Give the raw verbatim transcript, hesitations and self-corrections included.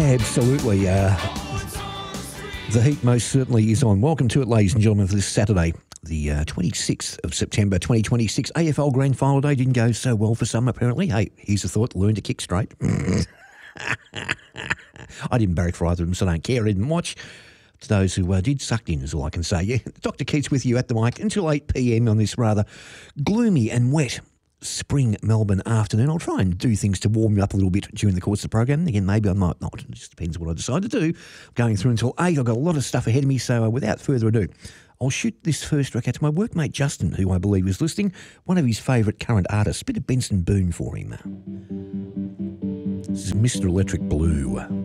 Absolutely. Uh, the heat most certainly is on. Welcome to it, ladies and gentlemen, for this Saturday, the uh, twenty-sixth of September, twenty twenty-six. A F L Grand Final Day didn't go so well for some, apparently. Hey, here's a thought, learn to kick straight. I didn't barrack for either of them, so I don't care. I didn't watch. To those who uh, did, sucked in is all I can say. Yeah, Doctor Keats with you at the mic until eight p.m. on this rather gloomy and wet spring Melbourne afternoon. I'll try and do things to warm you up a little bit during the course of the program. Again, maybe I might not. It just depends what I decide to do. Going through until eight, I've got a lot of stuff ahead of me, so uh, without further ado, I'll shoot this first track out to my workmate Justin, who I believe is listening, one of his favourite current artists. Bit of Benson Boone for him. This is Mister Electric Blue.